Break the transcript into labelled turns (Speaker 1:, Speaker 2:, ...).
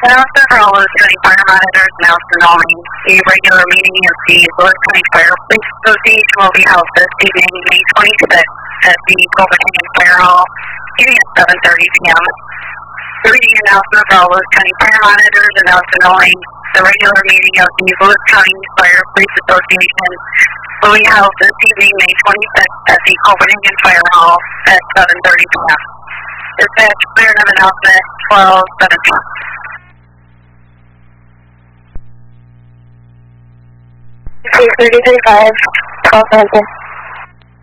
Speaker 1: Announcement for all Lewis County Fire Monitors announcing only the regular meeting of the Lewis County Fire Police Association will be held this evening, May 26th, at the Copenhagen Fire Hall, beginning at 7:30 p.m. The reading announcement for all Lewis County Fire Monitors announcing only the regular meeting of the Lewis County Fire Police Association will be held this evening, May 26th, at the Copenhagen Fire Hall at 7:30 p.m. Dispatch cleared of announcement 12:17. 3335, 12 Hampton.